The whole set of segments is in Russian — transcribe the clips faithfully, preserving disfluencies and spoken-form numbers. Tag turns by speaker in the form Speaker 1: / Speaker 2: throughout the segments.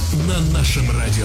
Speaker 1: на нашем радио.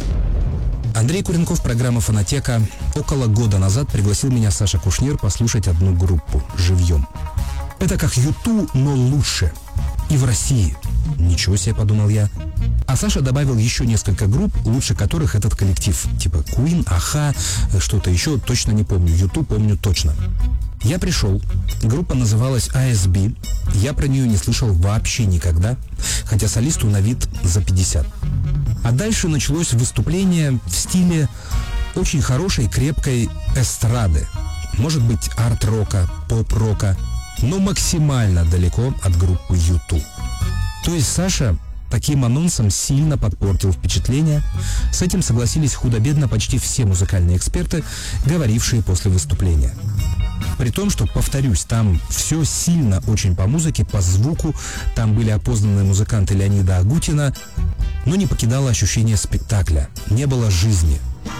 Speaker 2: Андрей Куренков, программа «Фонотека». Около года назад пригласил меня Саша Кушнир послушать одну группу живьем. Это как юту, но лучше. И в России. Ничего себе, подумал я. А Саша добавил еще несколько групп, лучше которых этот коллектив. Типа Queen, Аха, что-то еще, точно не помню. юту помню точно. Я пришел. Группа называлась эй эс би. Я про нее не слышал вообще никогда, хотя солисту на вид за пятьдесят. А дальше началось выступление в стиле очень хорошей, крепкой эстрады. Может быть, арт-рока, поп-рока, но максимально далеко от группы юту. То есть Саша таким анонсом сильно подпортил впечатление. С этим согласились худо-бедно почти все музыкальные эксперты, говорившие после выступления. При том, что, повторюсь, там все сильно очень по музыке, по звуку, там были опознанные музыканты Леонида Агутина, но не покидало ощущение спектакля, не было жизни.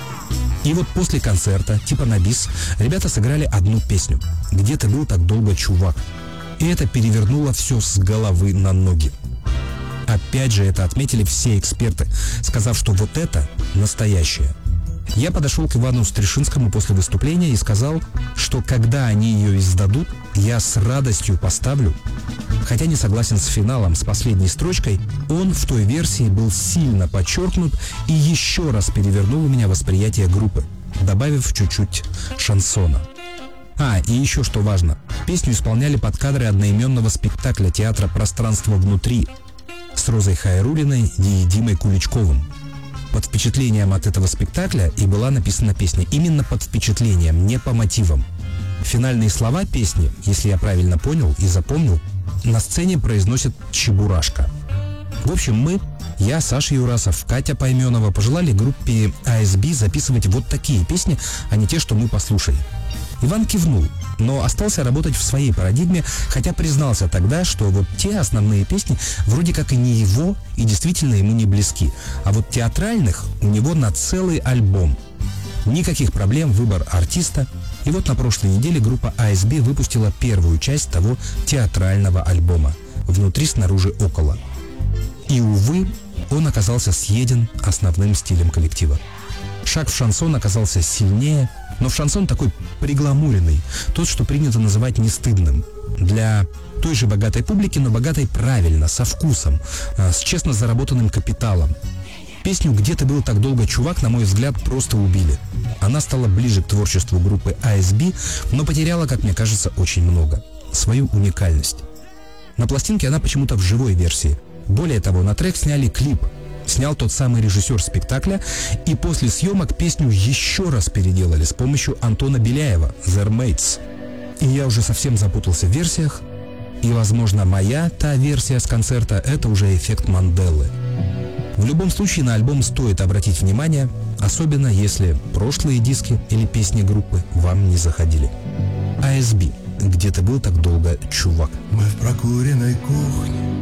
Speaker 2: И вот после концерта, типа на бис, ребята сыграли одну песню «Где ты был так долго, чувак?». И это перевернуло все с головы на ноги. Опять же, это отметили все эксперты, сказав, что вот это настоящее. Я подошел к Ивану Стришинскому после выступления и сказал, что когда они ее издадут, я с радостью поставлю. Хотя не согласен с финалом, с последней строчкой, он в той версии был сильно подчеркнут и еще раз перевернул у меня восприятие группы, добавив чуть-чуть шансона. А, и еще что важно, песню исполняли под кадры одноименного спектакля театра «Пространство внутри» с Розой Хайруллиной и Димой Куличковым. Под впечатлением от этого спектакля и была написана песня. Именно под впечатлением, не по мотивам. Финальные слова песни, если я правильно понял и запомнил, на сцене произносит Чебурашка. В общем, мы, я, Саша Юрасов, Катя Пайменова, пожелали группе эй эс би записывать вот такие песни, а не те, что мы послушали. Иван кивнул, но остался работать в своей парадигме, хотя признался тогда, что вот те основные песни вроде как и не его, и действительно ему не близки. А вот театральных у него на целый альбом. Никаких проблем, выбор артиста. И вот на прошлой неделе группа эй эс би выпустила первую часть того театрального альбома «Внутри, снаружи, около». И, увы, он оказался съеден основным стилем коллектива. Шаг в шансон оказался сильнее, но в шансон такой пригламуренный, тот, что принято называть нестыдным. Для той же богатой публики, но богатой правильно, со вкусом, с честно заработанным капиталом. Песню «Где ты был так долго, чувак», на мой взгляд, просто убили. Она стала ближе к творчеству группы эй эс би, но потеряла, как мне кажется, очень много. Свою уникальность. На пластинке она почему-то в живой версии. Более того, на трек сняли клип. Снял тот самый режиссер спектакля, и после съемок песню еще раз переделали с помощью Антона Беляева, The Mates. И я уже совсем запутался в версиях, и, возможно, моя, та версия с концерта, это уже эффект Манделы. В любом случае, на альбом стоит обратить внимание, особенно если прошлые диски или песни группы вам не заходили. эй эс би. Где ты был так долго, чувак?
Speaker 3: Мы в прокуренной кухне